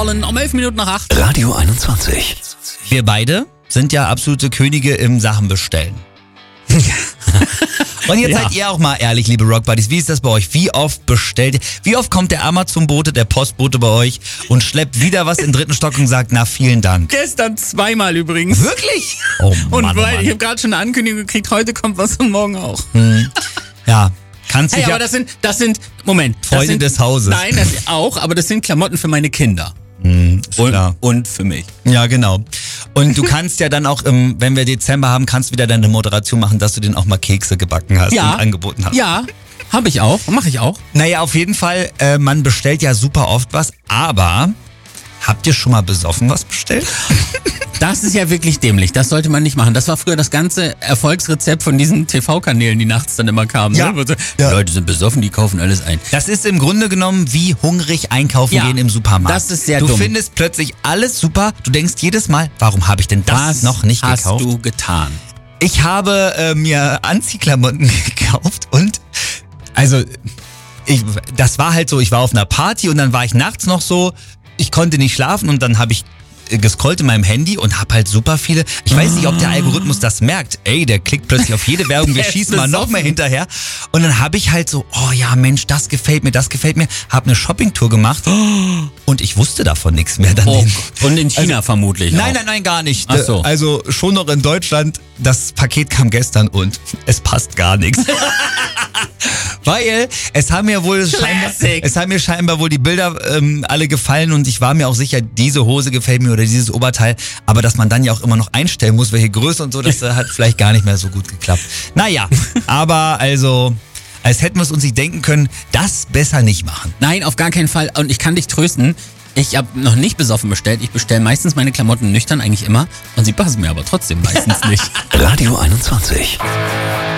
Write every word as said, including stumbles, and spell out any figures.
Fallen um elf Minuten nach acht. Radio einundzwanzig. Wir beide sind ja absolute Könige im Sachen bestellen. Und jetzt Ja. seid ihr auch mal ehrlich, liebe Rock Buddies, wie ist das bei euch? Wie oft bestellt ihr? Wie oft kommt der Amazon-Bote, der Postbote bei euch und schleppt wieder was in den dritten Stock und sagt, na vielen Dank? Gestern zweimal übrigens. Wirklich? Oh Und Mann, oh weil ich Mann. habe gerade schon eine Ankündigung gekriegt, heute kommt was und morgen auch. Ja, kannst Hey, dich aber ja... das sind, das sind, Moment. das Freunde sind, des Hauses. Nein, das auch, aber das sind Klamotten für meine Kinder. Ist Und, klar. und für mich. Ja, genau. Und du kannst ja dann auch, im, wenn wir Dezember haben, kannst wieder deine Moderation machen, dass du denen auch mal Kekse gebacken hast Ja. und angeboten hast. Ja, habe ich auch, mache ich auch. Naja, auf jeden Fall, äh, man bestellt ja super oft was, aber habt ihr schon mal besoffen was bestellt? Das ist ja wirklich dämlich, das sollte man nicht machen. Das war früher das ganze Erfolgsrezept von diesen T V-Kanälen, die nachts dann immer kamen. Ja. Ne? Wo so, Ja. Die Leute sind besoffen, die kaufen alles ein. Das ist im Grunde genommen wie hungrig einkaufen Ja, gehen im Supermarkt. das ist sehr du dumm. Du findest plötzlich alles super. Du denkst jedes Mal, warum habe ich denn das Was noch nicht hast gekauft? du getan? Ich habe äh, mir Anziehklamotten gekauft und also ich, das war halt so, ich war auf einer Party und dann war ich nachts noch so, ich konnte nicht schlafen und dann habe ich äh, gescrollt in meinem Handy und habe halt super viele, ich weiß nicht, ob der Algorithmus das merkt, ey, der klickt plötzlich auf jede Werbung, wir Der ist schießen mal noch besoffen. mehr hinterher und dann habe ich halt so, oh ja Mensch, das gefällt mir, das gefällt mir, habe eine Shoppingtour gemacht und ich wusste davon nichts mehr. Dann Oh, den- und in China vermutlich Nein, auch. nein, nein, gar nicht. Ach so. Also schon noch in Deutschland, das Paket kam gestern und es passt gar nichts. Weil es haben mir wohl scheinbar, Classic. es haben mir scheinbar wohl die Bilder ähm, alle gefallen und ich war mir auch sicher, diese Hose gefällt mir oder dieses Oberteil, aber dass man dann ja auch immer noch einstellen muss, welche Größe und so, das äh, hat vielleicht gar nicht mehr so gut geklappt. Naja, aber also, als hätten wir es uns nicht denken können, das besser nicht machen. Nein, auf gar keinen Fall. Und ich kann dich trösten, ich habe noch nicht besoffen bestellt. Ich bestelle meistens meine Klamotten nüchtern, eigentlich immer. Und sie passen mir aber trotzdem meistens nicht. Radio einundzwanzig.